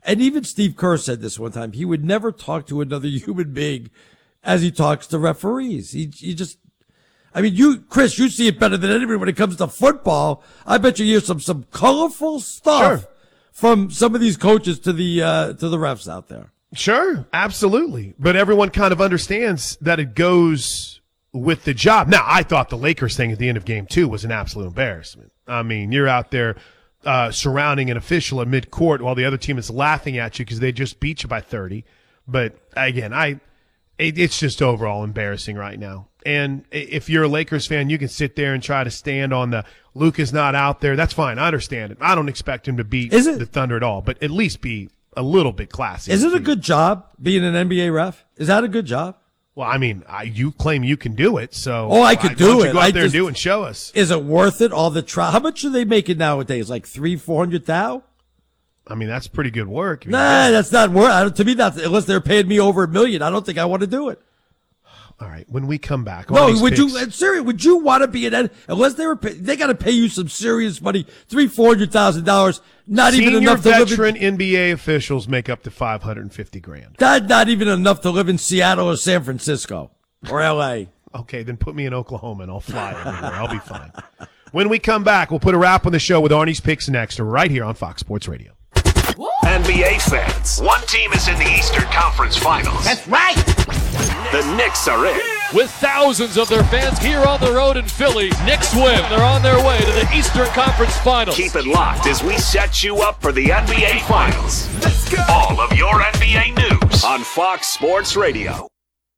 And even Steve Kerr said this one time. He would never talk to another human being as he talks to referees. He just, I mean, Chris, you see it better than anybody when it comes to football. I bet you hear some colorful stuff from some of these coaches to the refs out there. Sure, absolutely. But everyone kind of understands that it goes with the job. Now, I thought the Lakers thing at the end of game 2 was an absolute embarrassment. I mean, you're out there surrounding an official at midcourt while the other team is laughing at you because they just beat you by 30. But again, it's just overall embarrassing right now. And if you're a Lakers fan, you can sit there and try to stand on the Luka's not out there. That's fine. I understand it. I don't expect him to beat the Thunder at all, but at least be a little bit classy. Is it a good job being an NBA ref? Is that a good job? Well, I mean, you claim you can do it, so I could do it. Go out there and do it and show us. Is it worth it? All the trial? How much are they making nowadays? Like $300,000-$400,000? I mean, that's pretty good work. Nah, that's not worth. To me, that's unless they're paying me over $1 million. I don't think I want to do it. All right, when we come back. No, would you want to be an unless they got to pay you some serious money, $300,000-$400,000, not Senior even enough to live in. Veteran NBA officials make up to $550,000. That's not even enough to live in Seattle or San Francisco or LA. Okay, then put me in Oklahoma and I'll fly everywhere. I'll be fine. When we come back, we'll put a wrap on the show with Arnie's Picks next, right here on Fox Sports Radio. NBA fans, one team is in the Eastern Conference Finals. That's right. The Knicks are in. With thousands of their fans here on the road in Philly, Knicks win. They're on their way to the Eastern Conference Finals. Keep it locked as we set you up for the NBA Finals. Let's go. All of your NBA news on Fox Sports Radio.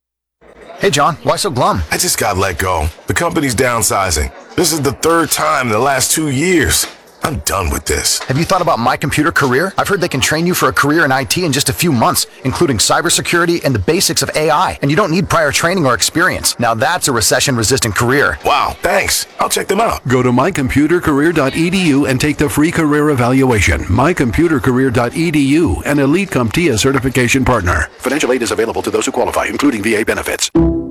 Hey, John, why so glum? I just got let go. The company's downsizing. This is the 3rd time in the last 2 years. I'm done with this. Have you thought about My Computer Career? I've heard they can train you for a career in IT in just a few months, including cybersecurity and the basics of AI. And you don't need prior training or experience. Now that's a recession-resistant career. Wow, thanks. I'll check them out. Go to mycomputercareer.edu and take the free career evaluation. Mycomputercareer.edu, an Elite CompTIA certification partner. Financial aid is available to those who qualify, including VA benefits.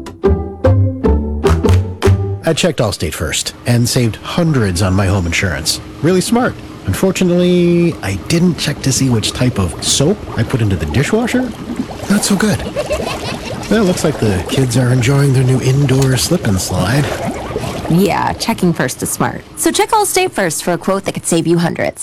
I checked Allstate first and saved hundreds on my home insurance. Really smart. Unfortunately, I didn't check to see which type of soap I put into the dishwasher. Not so good. Well, looks like the kids are enjoying their new indoor slip and slide. Yeah, checking first is smart. So check Allstate first for a quote that could save you hundreds.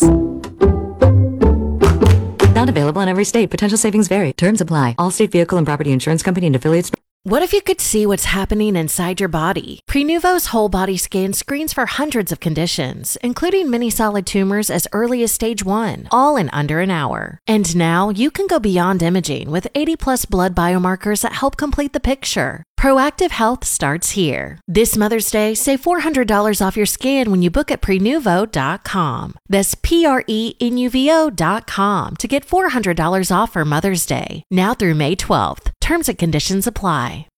Not available in every state. Potential savings vary. Terms apply. Allstate Vehicle and Property Insurance Company and affiliates. What if you could see what's happening inside your body? Prenuvo's whole body scan screens for hundreds of conditions, including many solid tumors as early as stage 1, all in under an hour. And now you can go beyond imaging with 80+ blood biomarkers that help complete the picture. Proactive Health starts here. This Mother's Day, save $400 off your scan when you book at Prenuvo.com. That's Prenuvo.com to get $400 off for Mother's Day, now through May 12th. Terms and conditions apply.